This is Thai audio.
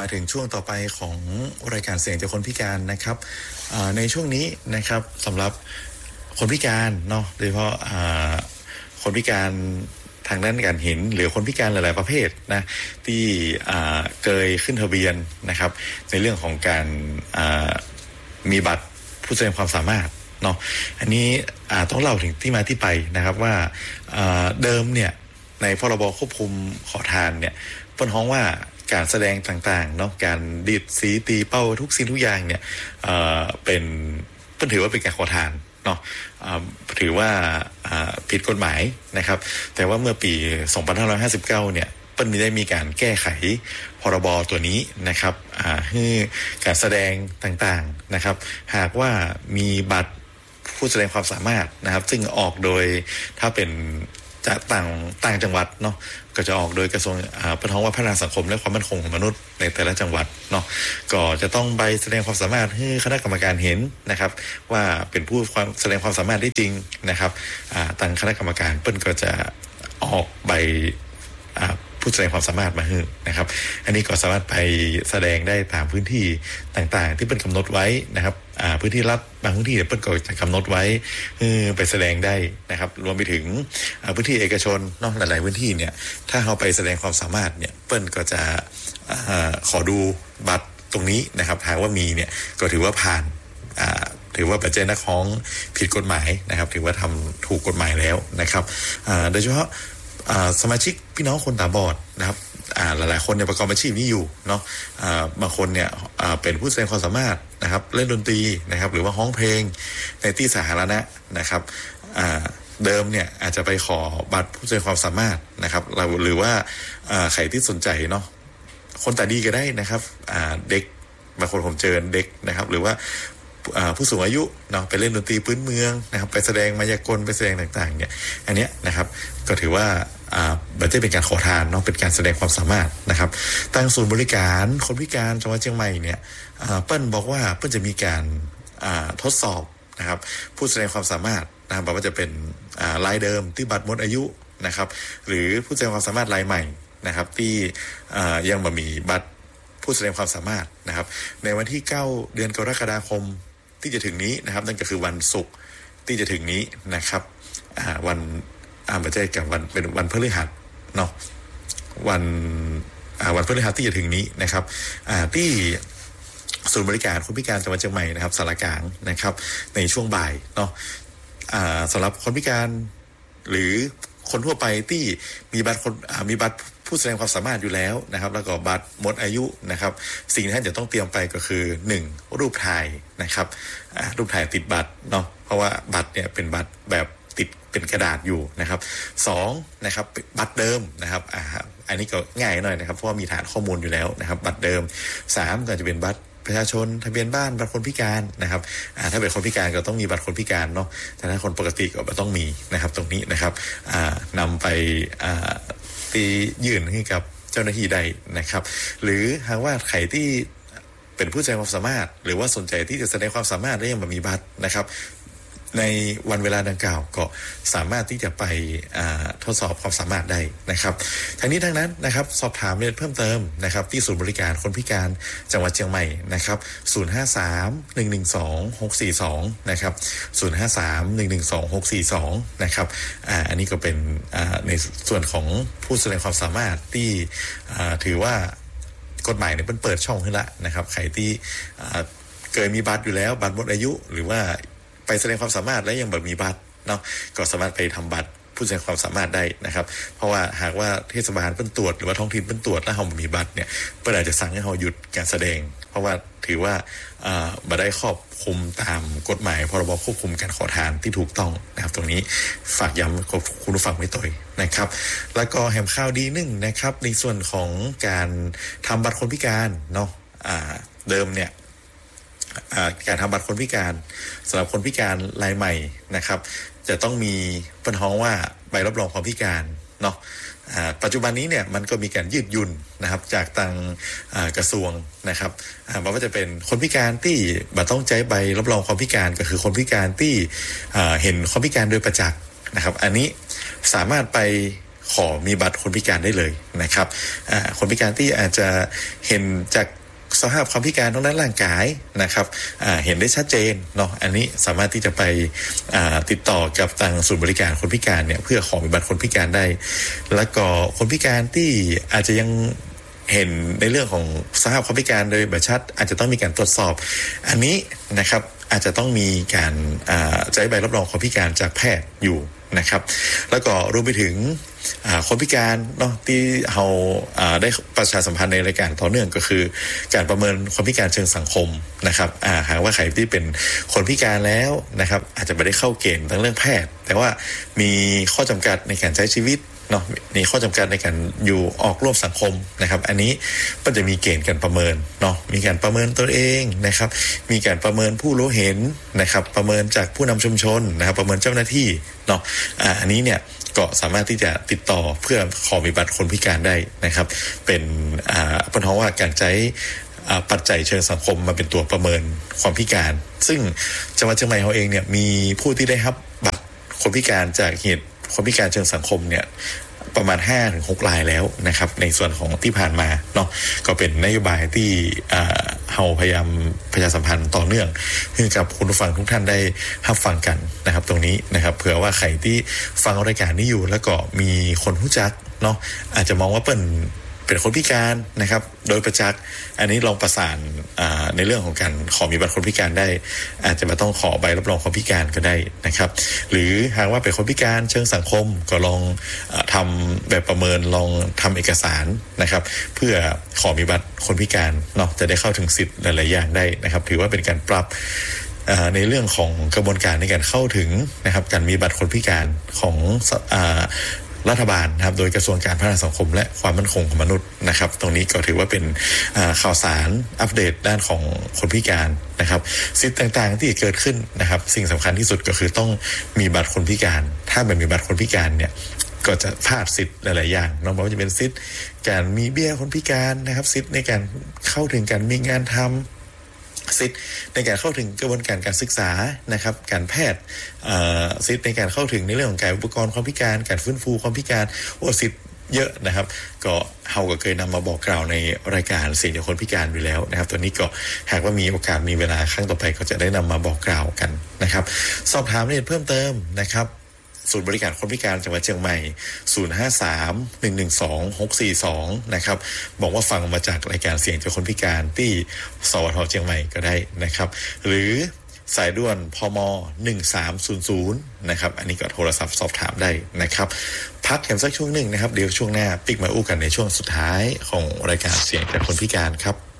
มาถึงช่วงต่อไปของรายการเสียงจากคนพิการนะครับในช่วงนี้นะครับสำหรับคนพิการเนาะโดยเฉพาะคนพิการทางด้านการเห็นหรือคนพิการหลายๆประเภทนะที่เคยขึ้นทะเบียนนะครับในเรื่องของการมีบัตรผู้แสดงความสามารถเนาะอันนี้ต้องเล่าถึงที่มาที่ไปนะครับว่าเดิมเนี่ยในพรบควบคุมขอทานเนี่ยเปิ้นฮ้องว่าการแสดงต่างๆเนาะการดีดสีตีเป้าทุกสิ่งทุกอย่างเนี่ยเป็นเปิ้นถือว่าเป็นการขอทานเนาะถือว่าผิดกฎหมายนะครับแต่ว่าเมื่อปี2559เนี่ยเปิ้นได้มีการแก้ไขพรบตัวนี้นะครับให้การแสดงต่างๆนะครับหากว่ามีบัตรผู้แสดงความสามารถนะครับซึ่งออกโดยถ้าเป็นจะต่างจังหวัดเนาะก็จะออกโดยกระทรวงประท้องว่าพัฒนาสังคมและความมั่นคงของมนุษย์ในแต่ละจังหวัดเนาะก็จะต้องใบแสดงความสามารถให้คณะกรรมการเห็นนะครับว่าเป็นผู้แสดงความสามารถได้จริงนะครับตั้งคณะกรรมการเปิ้นก็จะออกใบผู้แสดงความสามารถมาให้นะครับอันนี้ก็สามารถไปแสดงได้ตามพื้นที่ต่างๆที่เปิ้นกำหนดไว้นะครับพื้นที่รัฐบางพื้นที่เปิ้นก็จะกำหนดไว้ไปแสดงได้นะครับรวมไปถึงพื้นที่เอกชนนอกหลายๆพื้นที่เนี่ยถ้าเราไปแสดงความสามารถเนี่ยเปิ้นก็จะขอดูบัตรตรงนี้นะครับหากว่ามีเนี่ยก็ถือว่าผ่านถือว่าปัจจัยนักฮ้องผิดกฎหมายนะครับถือว่าทำถูกกฎหมายแล้วนะครับโดยเฉพาะสมาชิกพี่น้องคนตาบอดนะครับหลายๆคนเนี่ยประกอบอาชีพนี้อยู่เนาะบางคนเนี่ยเป็นผู้แสดงความสามารถนะครับเล่นดนตรีนะครับหรือว่าร้องเพลงในที่สาธารณะนะครับเดิมเนี่ยอาจจะไปขอบัตรผู้แสดงความสามารถนะครับหรือว่าใครที่สนใจเนาะคนตาดีก็ได้นะครับเด็กบางคนผมเจอเด็กนะครับหรือว่าผู้สูงอายุเนาะไปเล่นดนตรีพื้นเมืองนะครับไปแสดงมายากลไปแสดงต่างๆเนี่ยอันเนี้ยนะครับก็ถือว่ามันจะเป็นการขอทานเนาะเป็นการแสดงความสามารถนะครับตั้งศูนย์บริการคนพิการจังหวัดเชียงใหม่เนี่ยเปิ้ลบอกว่าเปิ้ลจะมีการทดสอบนะครับผู้แสดงความสามารถนะครับว่าจะเป็นรายเดิมที่บัตรหมดอายุนะครับหรือผู้แสดงความสามารถรายใหม่นะครับที่ยังบ่มีบัตรผู้แสดงความสามารถนะครับในวันที่9เดือนกรกฎาคมที่จะถึงนี้นะครับนั่นก็คือวันศุกร์ที่จะถึงนี้นะครับวันไม่ใช่กับวันเป็นวันพฤหัสเนาะวันพฤหัสที่จะถึงนี้นะครับที่ศูนย์บริการคนพิการจังหวัดเชียงใหม่นะครับสารกลางนะครับในช่วงบ่ายเนาะสำหรับคนพิการหรือคนทั่วไปที่มีบัตรมีบัตรผู้แสดงความสามารถอยู่แล้วนะครับแล้วก็บัตรหมดอายุนะครับสิ่งที่ท่านจะต้องเตรียมไปก็คือ1รูปถ่ายนะครับรูปถ่ายติดบัตรเนาะเพราะว่าบัตรเนี่ยเป็นบัตรแบบติดเป็นกระดาษอยู่นะครับ2นะครับบัตรเดิมนะครับอันนี้ก็ง่ายหน่อยนะครับเพราะว่ามีฐานข้อมูลอยู่แล้วนะครับบัตรเดิม3ก็จะเป็นบัตรประชาชนทะเบียนบ้านบัตรคนพิการนะครับถ้าเป็นคนพิการก็ต้องมีบัตรคนพิการเนาะแต่ถ้าคนปกติก็ต้องมีนะครับตรงนี้นะครับนำไปตียื่นให้กับเจ้าหน้าที่ได้นะครับหรือหากว่าใครที่เป็นผู้แสดงความสามารถหรือว่าสนใจที่จะแสดงความสามารถและยังไม่มีบัตรนะครับในวันเวลาดังกล่าวก็สามารถที่จะไปทดสอบความสามารถได้นะครับทั้งนี้ทั้งนั้นนะครับสอบถามรายละเอียดเพิ่มเติมนะครับที่ศูนย์บริการคนพิการจังหวัดเชียงใหม่นะครับ053-112-642นะครับ053-112-642นะครับอันนี้ก็เป็นในส่วนของผู้แสดงความสามารถที่ถือว่ากฎหมายเนี่ยเปิดช่องให้ละนะครับใครที่เคยมีบัตรอยู่แล้วบัตรหมดอายุหรือว่าไปแสดงความสามารถและยังแบบมีบัตรเนาะก็สามารถไปทำบัตรผู้แสดงความสามารถได้นะครับเพราะว่าหากว่าเทศบาลเปิ้นตรวจหรือว่าท้องถิ่นเปิ้นตรวจแล้วเรามีบัตรเนี่ยเปิ้นอาจจะสั่งให้เราหยุดการแสดงเพราะว่าถือว่าบ่ได้ครอบคลุมตามกฎหมายพรบควบคุมการขอทานที่ถูกต้องนะครับตรงนี้ฝากย้ำคุณผู้ฟังไว้ตัวนะครับแล้วก็แหมข่าวดีนึงนะครับในส่วนของการทำบัตรคนพิการเนาะเดิมเนี่ยการทำบัตรคนพิการสำหรับคนพิการรายใหม่นะครับจะต้องมีปัญหาว่าใบรับรองความพิการเนาะปัจจุบันนี้เนี่ยมันก็มีการยืดหยุ่นนะครับจากทางกระทรวงนะครับไม่ว่าจะเป็นคนพิการที่บัตรต้องใช้ใบรับรองความพิการก็คือคนพิการที่เห็นความพิการโดยประจักษ์นะครับอันนี้สามารถไปขอมีบัตรคนพิการได้เลยนะครับคนพิการที่อาจจะเห็นจากสภาพความพิการทางด้านร่างกายนะครับเห็นได้ชัดเจนเนาะอันนี้สามารถที่จะไปติดต่อกับทางศูนย์บริการคนพิการเนี่ยเพื่อขอมีบัตรคนพิการได้แล้วก็คนพิการที่อาจจะยังเห็นในเรื่องของสภาพความพิการโดยแบบชัดอาจจะต้องมีการตรวจสอบอันนี้นะครับอาจจะต้องมีการใช้ใบรับรองความพิการจากแพทย์อยู่นะครับแล้วก็รวมไปถึงคนพิการเนาะที่เราได้ประชาสัมพันธ์ในรายการต่อเนื่องก็คือการประเมินความพิการเชิงสังคมนะครับหากว่าใครที่เป็นคนพิการแล้วนะครับอาจจะไม่ได้เข้าเกณฑ์ทางเรื่องแพทย์แต่ว่ามีข้อจำกัดในการใช้ชีวิตเนาะมีข้อจำกัดในการอยู่ออกร่วมสังคมนะครับอันนี้ก็จะมีเกณฑ์การประเมินเนาะมีการประเมินตัวเองนะครับมีการประเมินผู้รู้เห็นนะครับประเมินจากผู้นำชุมชนนะครับประเมินเจ้าหน้าที่เนาะอันนี้เนี่ยก็สามารถที่จะติดต่อเพื่อขอมีบัตรคนพิการได้นะครับเป็นเพราะว่าการใช้ปัจจัยเชิงสังคมมาเป็นตัวประเมินความพิการซึ่งจังหวัดเชียงใหม่เราเองเนี่ยมีผู้ที่ได้รับบัตรคนพิการจากเหตุคนพิการเชิงสังคมเนี่ยประมาณ 5-6 รายแล้วนะครับในส่วนของที่ผ่านมาเนาะก็เป็นนโยบายที่เราพยายามประชาสัมพันธ์ต่อเนื่องให้กับคุณผู้ฟังทุกท่านได้รับฟังกันนะครับตรงนี้นะครับเผื่อว่าใครที่ฟังรายการนี้อยู่แล้วก็มีคนรู้จักเนาะอาจจะมองว่าเป็นคนพิการนะครับโดยประจักษ์อันนี้ลองประสานในเรื่องของการขอมีบัตรคนพิการได้อาจจะไม่ต้องขอใบรับรองความพิการก็ได้นะครับหรือหากว่าเป็นคนพิการเชิงสังคมก็ลองทำแบบประเมินลองทำเอกสารนะครับเพื่อขอมีบัตรคนพิการเนาะจะได้เข้าถึงสิทธิ์หลายๆอย่างได้นะครับถือว่าเป็นการปรับในเรื่องของกระบวนการในการเข้าถึงนะครับการมีบัตรคนพิการของรัฐบาลนะครับโดยกระทรวงการพัฒนาสังคมและความมั่นคงของมนุษย์นะครับตรงนี้ก็ถือว่าเป็นข่าวสารอัปเดตด้านของคนพิการนะครับสิทธิต่างๆที่เกิดขึ้นนะครับสิ่งสำคัญที่สุดก็คือต้องมีบัตรคนพิการถ้าไม่มีบัตรคนพิการเนี่ยก็จะพลาดสิทธิ์หลายๆอย่างน้องบอกว่าจะเป็นสิทธิ์การมีเบี้ยคนพิการนะครับสิทธิ์ในการเข้าถึงการมีงานทำสิทธิ์ในการเข้าถึงกระบวนการการศึกษานะครับการแพทย์สิทธิ์ในการเข้าถึงในเรื่องของการอุปกรณ์ความพิการการฟื้นฟูความพิการสิทธิ์เยอะนะครับก็เราก็เคยนำมาบอกกล่าวในรายการเสียงจากคนพิการอยู่แล้วนะครับตัวนี้ก็หากว่ามีโอกาสมีเวลาครั้งต่อไปก็จะได้นำมาบอกกล่าวกันนะครับสอบถามรายละเอียดเพิ่มเติมนะครับศูนย์บริการคนพิการจังหวัดเชียงใหม่053-112-642นะครับบอกว่าฟังมาจากรายการเสียงจากคนพิการที่สวท.เชียงใหม่ก็ได้นะครับหรือสายด่วนพม1300นะครับอันนี้ก็โทรศัพท์สอบถามได้นะครับพักกันสักช่วงหนึ่งนะครับเดี๋ยวช่วงหน้าปิกมาอู้กันในช่วงสุดท้ายของรายการเสียงจากคนพิการครับ